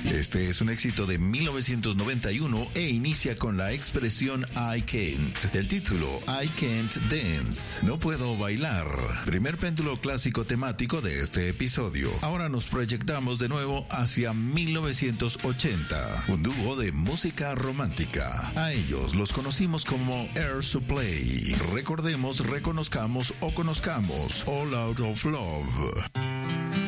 Este es un éxito de 1991 e inicia con la expresión I can't. El título, I can't dance. No puedo bailar. Primer péndulo clásico temático de este episodio. Ahora nos proyectamos de nuevo hacia 1980. Un dúo de música romántica. A ellos los conocimos como Air Supply. Recordemos, reconozcamos o conozcamos All Out of Love.